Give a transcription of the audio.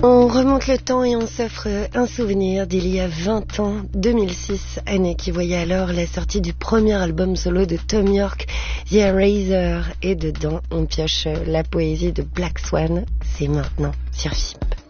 On remonte le temps et on s'offre un souvenir d'il y a 20 ans, 2006, année qui voyait alors la sortie du premier album solo de Thom Yorke, The Eraser, et dedans on pioche la poésie de Black Swan. C'est maintenant sur FIP.